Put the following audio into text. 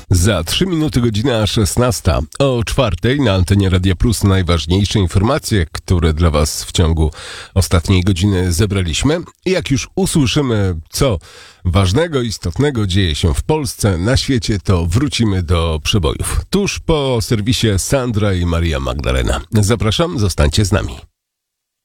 Za 3 minuty godzina 16. O 4 na antenie Radia Plus najważniejsze informacje, które dla Was w ciągu ostatniej godziny zebraliśmy. I jak już usłyszymy, co ważnego, istotnego dzieje się w Polsce, na świecie, to wrócimy do przebojów. Tuż po serwisie Sandra i Maria Magdalena. Zapraszam, zostańcie z nami.